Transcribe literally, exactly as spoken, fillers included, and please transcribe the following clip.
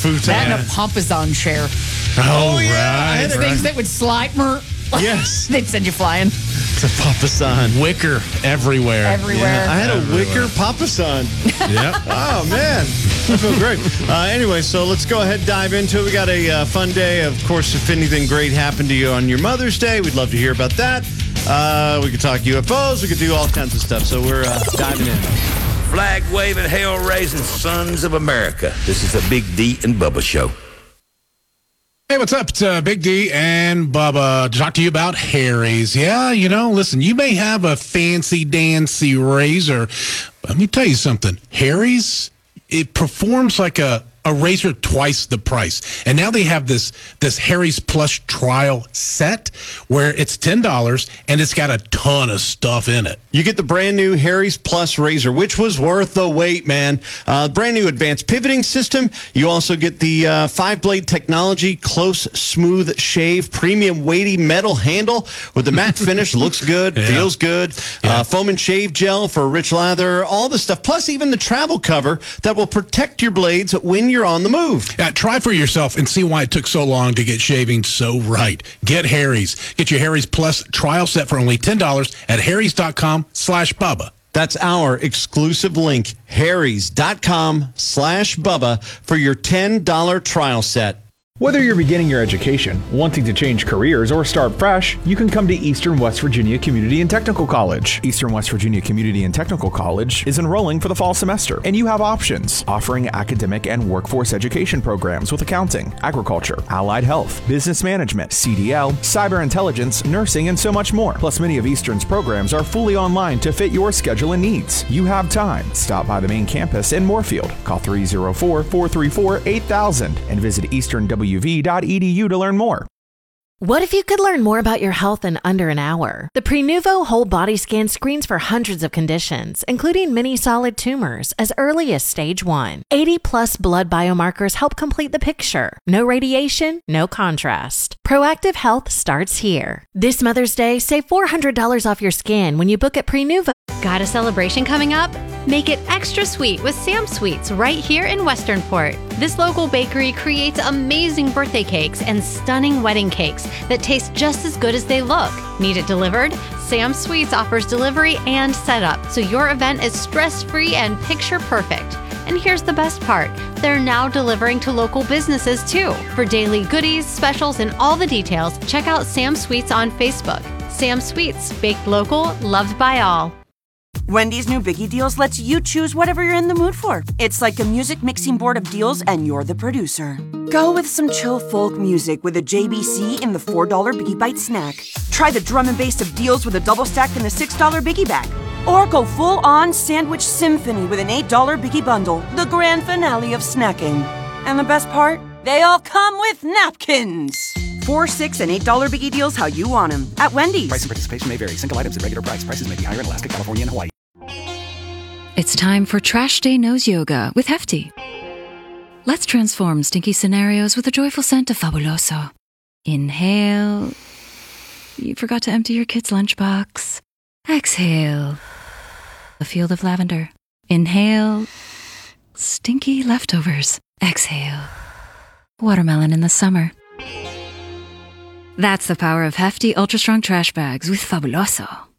Futon. That and a Pompazon chair. Oh, oh yeah. Right. Those right. things that would slide. Yes. They'd send you flying. It's a Papasan. Wicker everywhere. Everywhere. Yeah, I had a everywhere. wicker Papasan. Yep. Oh, man. I feel great. Uh, anyway, so let's go ahead and dive into it. We got a uh, fun day. Of course, if anything great happened to you on your Mother's Day, we'd love to hear about that. Uh, we could talk U F Os. We could do all kinds of stuff. So we're uh, diving in. Flag-waving, hell-raising sons of America. This is the Big D and Bubba Show. Hey, what's up? It's uh, Big D and Bubba to talk to you about Harry's. Yeah, you know, listen, you may have a fancy-dancy razor. Let me tell you something. Harry's, it performs like a, a razor twice the price. And now they have this this Harry's Plus trial set where it's ten dollars and it's got a ton of stuff in it. You get the brand new Harry's Plus razor, which was worth the wait, man. Uh, brand new advanced pivoting system. You also get the uh, five-blade technology, close, smooth shave, premium weighty metal handle with the matte finish. Looks good, yeah. feels good. Yeah. Uh, foam and shave gel for rich lather, all the stuff. Plus even the travel cover that will protect your blades when you're on the move. Yeah, try for yourself and see why it took so long to get shaving so right. Get Harry's. Get your Harry's Plus trial set for only ten dollars at harrys.com slash Bubba. That's our exclusive link, harrys.com slash Bubba for your ten dollars trial set. Whether you're beginning your education, wanting to change careers, or start fresh, you can come to Eastern West Virginia Community and Technical College. Eastern West Virginia Community and Technical College is enrolling for the fall semester, and you have options, offering academic and workforce education programs with accounting, agriculture, allied health, business management, C D L, cyber intelligence, nursing, and so much more. Plus, many of Eastern's programs are fully online to fit your schedule and needs. You have time. Stop by the main campus in Moorfield. Call three oh four, four three four, eight thousand and visit eastern w v dot e d u to learn more. What if you could learn more about your health in under an hour? The Prenuvo Whole Body Scan screens for hundreds of conditions, including many solid tumors, as early as stage one. eighty plus blood biomarkers help complete the picture. No radiation, no contrast. Proactive health starts here. This Mother's Day, save four hundred dollars off your scan when you book at Prenuvo. Got a celebration coming up? Make it extra sweet with Sam Sweets right here in Westernport. This local bakery creates amazing birthday cakes and stunning wedding cakes that taste just as good as they look. Need it delivered? Sam Sweets offers delivery and setup, so your event is stress-free and picture-perfect. And here's the best part. They're now delivering to local businesses too. For daily goodies, specials, and all the details, check out Sam Sweets on Facebook. Sam Sweets, baked local, loved by all. Wendy's new Biggie Deals lets you choose whatever you're in the mood for. It's like a music mixing board of deals, and you're the producer. Go with some chill folk music with a J B C in the four dollar Biggie Bite snack. Try the drum and bass of deals with a double stack in the six dollar Biggie Bag. Or go full-on sandwich symphony with an eight dollar Biggie Bundle, the grand finale of snacking. And the best part? They all come with napkins. Four, six, and eight dollar Biggie Deals how you want them at Wendy's. Price and participation may vary. Single items at regular price. Prices may be higher in Alaska, California, and Hawaii. It's time for Trash Day Nose Yoga with Hefty. Let's transform stinky scenarios with a joyful scent of Fabuloso. Inhale. You forgot to empty your kid's lunchbox. Exhale. A field of lavender. Inhale. Stinky leftovers. Exhale. Watermelon in the summer. That's the power of Hefty Ultra Strong Trash Bags with Fabuloso.